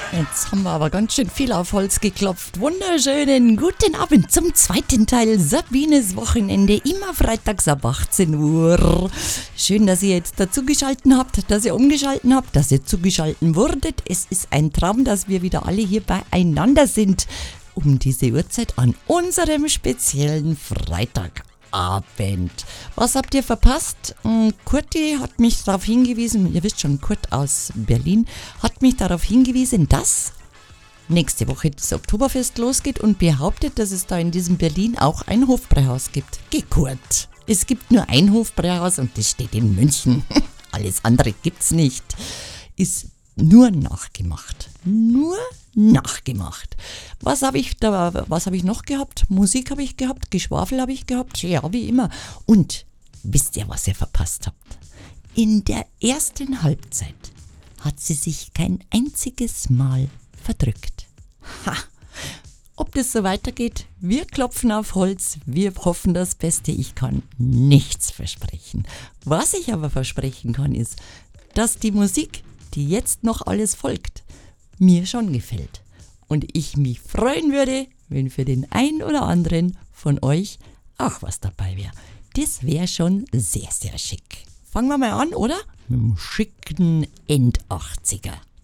Jetzt haben wir aber ganz schön viel auf Holz geklopft. Wunderschönen guten Abend zum zweiten Teil Sabines Wochenende, immer freitags ab 18 Uhr. Schön, dass ihr jetzt dazugeschalten habt, dass ihr umgeschalten habt, dass ihr zugeschalten wurdet. Es ist ein Traum, dass wir wieder alle hier beieinander sind um diese Uhrzeit an unserem speziellen Freitagabend. Was habt ihr verpasst? Kurti hat mich darauf hingewiesen, ihr wisst schon, Kurt aus Berlin, hat mich darauf hingewiesen, dass nächste Woche das Oktoberfest losgeht und behauptet, dass es da in diesem Berlin auch ein Hofbräuhaus gibt. Geh, Kurt, es gibt nur ein Hofbräuhaus und das steht in München. Alles andere gibt's nicht. Ist nur nachgemacht. Nur nachgemacht. Was habe ich noch gehabt? Musik habe ich gehabt, Geschwafel habe ich gehabt, ja, wie immer. Und wisst ihr, was ihr verpasst habt? In der ersten Halbzeit hat sie sich kein einziges Mal verdrückt. Ha! Ob das so weitergeht, wir klopfen auf Holz, wir hoffen das Beste. Ich kann nichts versprechen. Was ich aber versprechen kann, ist, dass die Musik, die jetzt noch alles folgt, mir schon gefällt. Und ich mich freuen würde, wenn für den einen oder anderen von euch auch was dabei wäre. Das wäre schon sehr, sehr schick. Fangen wir mal an, oder? Mit dem schicken End-80er.